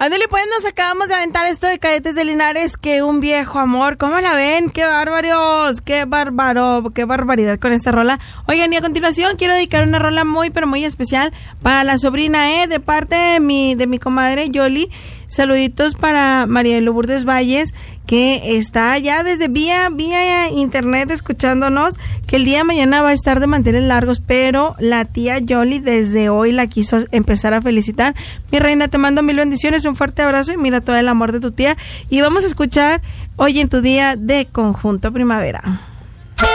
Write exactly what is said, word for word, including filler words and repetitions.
Ándale, pues nos acabamos de aventar esto de Cadetes de Linares, que un viejo amor. ¿Cómo la ven? ¡Qué bárbaros! ¡Qué bárbaro! ¡Qué barbaridad con esta rola! Oigan, y a continuación quiero dedicar una rola muy, pero muy especial para la sobrina, ¿eh? De parte de mi, de mi comadre Yoli. Saluditos para María Lourdes Valles, que está allá desde vía, vía internet escuchándonos, que el día de mañana va a estar de manteles largos, pero la tía Yoli desde hoy la quiso empezar a felicitar. Mi reina, te mando mil bendiciones, un fuerte abrazo y mira todo el amor de tu tía. Y vamos a escuchar Hoy en tu Día de Conjunto Primavera.